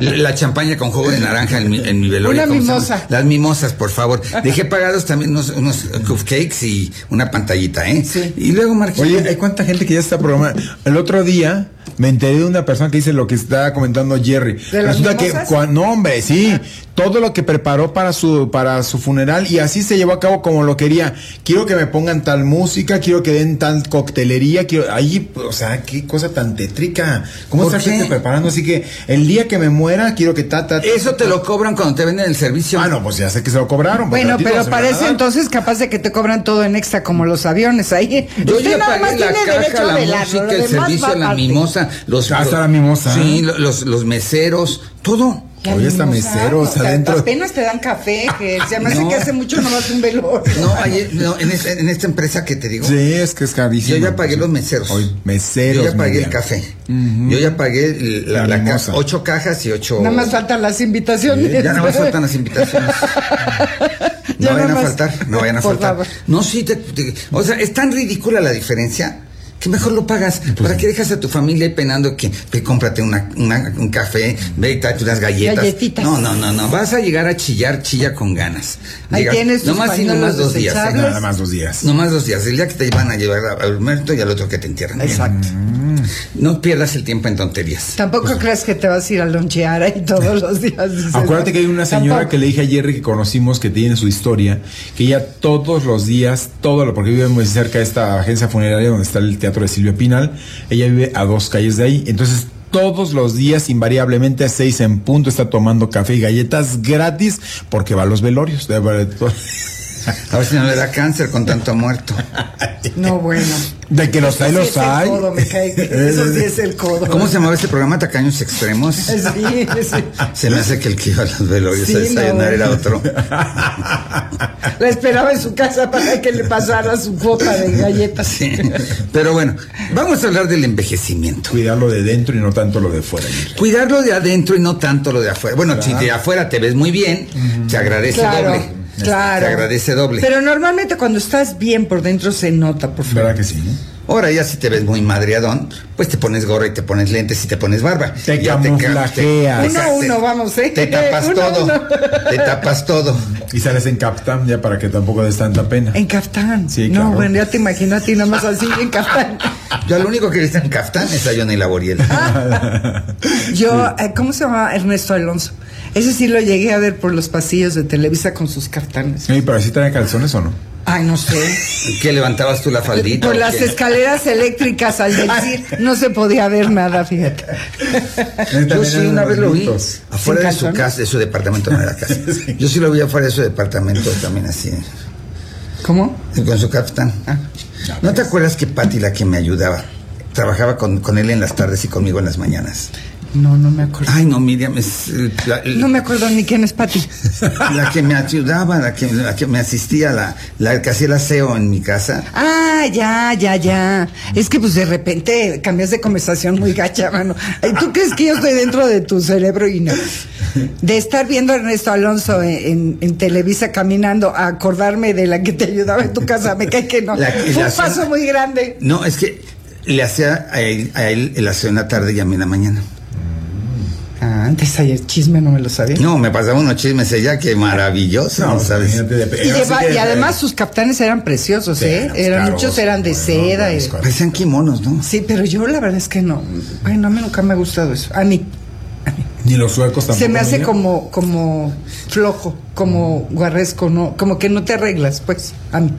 La champaña con jugo de naranja en mi velorio. Una mimosa. Las mimosas, por favor. Dejé pagados también unos cupcakes y una pantallita, ¿eh? Sí. Y luego, Marquito. Oye, hay cuánta gente que ya está programada. El otro día me enteré de una persona que dice lo que está comentando Jerry. Resulta que, no, hombre, sí, todo lo que preparó para su funeral y así se llevó a cabo como lo quería. Quiero que me pongan tal música, quiero que den tal coctelería, ahí, o sea, qué cosa tan tétrica. ¿Cómo está gente preparando? Así que el día que me muera, quiero que Eso te lo cobran cuando te venden el servicio. Ah, no, pues ya sé que se lo cobraron. Bueno, pero parece entonces capaz de que te cobran todo en extra como los aviones ahí. Yo ya pagué la caja, la música, el servicio, la mimosa, hasta la mimosa. Sí, los meseros, todo. Hoy está meseros adentro. Apenas te dan café, que se me hace que hace mucho nomás un velorio. No, en esta empresa que te digo. Sí, es que es carísimo. Yo ya pagué los meseros. Meseros. Yo ya pagué el café. Yo ya pagué la caja, 8 cajas y 8. Nada más faltan las invitaciones. Ya nada más faltan las invitaciones. No vayan a faltar, no vayan a faltar. No, sí, o sea, es tan ridícula la diferencia que mejor lo pagas. Pues, ¿para qué dejas a tu familia ahí penando que cómprate un café, ve y tráete unas galletas? Galletitas. No. Vas a llegar a chilla con ganas. Ahí tienes tus nomás 2 días. Nada más 2 días. Nomás 2 días. El día que te van a llevar al muerto y al otro que te entierran. Exacto. No pierdas el tiempo en tonterías. Tampoco creas que te vas a ir a lonchear ahí todos los días. Acuérdate que hay una señora que le dije a Jerry que conocimos, que tiene su historia, que ella todos los días, porque vive muy cerca de esta agencia funeraria donde está el teatro de Silvia Pinal, ella vive a 2 calles de ahí, entonces todos los días, invariablemente a 6 en punto, está tomando café y galletas gratis porque va a los velorios. A ver si no le da cáncer con tanto muerto. No, bueno. De que los hay, los hay. Eso sí es el codo. ¿Cómo se llamaba este programa? Tacaños Extremos. Sí. Se me hace que el que iba a los velorios a desayunar era otro. La esperaba en su casa para que le pasara su cuota de galletas. Sí. Pero bueno, vamos a hablar del envejecimiento. Cuidarlo de dentro y no tanto lo de fuera. Cuidarlo de adentro y no tanto lo de afuera. Bueno, si de afuera te ves muy bien, te agradece doble. Claro. Te agradece doble. Pero normalmente cuando estás bien por dentro se nota, por favor. ¿Verdad que sí? Ahora ya si te ves muy madreadón, pues te pones gorra y te pones lentes y te pones barba. Te camuflajeas. Uno, vamos, ¿eh? Te tapas todo. Te tapas todo. Y sales en caftán ya para que tampoco des tanta pena. ¿En caftán? Sí, claro. No, bueno, ya te imagino a ti nomás así en caftán. Yo lo único que he visto en caftán es a Johnny Laboriel. ¿Cómo se llama? Ernesto Alonso. Ese sí lo llegué a ver por los pasillos de Televisa con sus caftanes. Sí, pero ¿sí traen calzones o no? Ay, no sé. ¿Qué levantabas tú la faldita? Por las escaleras eléctricas al decir, no se podía ver nada, fíjate. Yo sí una vez lo vi afuera de su casa, de su departamento, no era casa. Sí. Yo sí lo vi afuera de su departamento también así. ¿Cómo? Con su caftán. ¿No te acuerdas que Pati, la que me ayudaba, trabajaba con él en las tardes y conmigo en las mañanas? No me acuerdo. Ay, no, Miriam, no me acuerdo ni quién es Pati. La que me ayudaba, la que me asistía, la que hacía el aseo en mi casa. Ah, ya. Es que pues de repente cambias de conversación muy gacha, mano. ¿Tú crees que yo estoy dentro de tu cerebro? Y no. De estar viendo a Ernesto Alonso en Televisa caminando a acordarme de la que te ayudaba en tu casa, me cae que no. Fue un paso muy grande. No, es que le hacía a él el aseo en la tarde y a mí en la mañana. Antes ayer chisme no me lo sabía. No, me pasaba unos chismes ella que maravilloso, no, ¿sabes? Y además sus caftanes eran preciosos, sí, muchos eran de seda. Parecían kimonos, ¿no? Sí, pero yo la verdad es que no. Bueno, a mí nunca me ha gustado eso. A mí. Ni los suecos tampoco. Se me hace como flojo, como guarresco, ¿no? Como que no te arreglas, pues, a mí.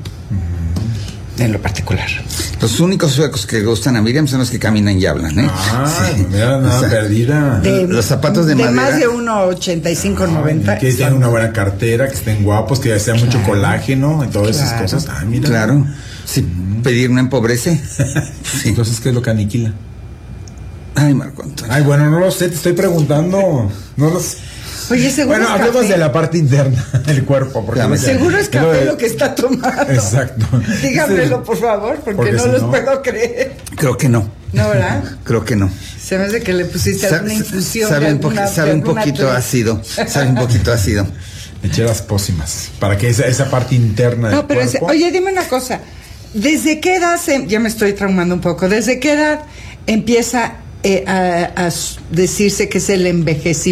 En lo particular. Los únicos suecos que gustan a Miriam son los que caminan y hablan, ¿eh? Sí. Mira, nada perdida. Los zapatos de madera. De más de 1.85, 90. Que tengan una buena cartera, que estén guapos, que sean mucho colágeno y todas esas cosas. Mira. Claro. Sí, pedir no empobrece. Sí. Entonces, ¿qué es lo que aniquila? Ay, Marco Antonio. Ay, bueno, no lo sé, te estoy preguntando. No lo sé. Oye, seguro bueno, hablemos de la parte interna del cuerpo. Porque seguro es café lo que está tomando. Exacto. Dígamelo, por favor, porque no los puedo creer. Creo que no. ¿No, verdad? Creo que no. Se me hace que le pusiste alguna infusión. Sabe un poquito ácido. Sabe un poquito ácido. Eché las pócimas. Para que esa parte interna del cuerpo. Oye, dime una cosa. ¿Desde qué edad ya me estoy traumando un poco? ¿Desde qué edad empieza a decirse que es el envejecimiento?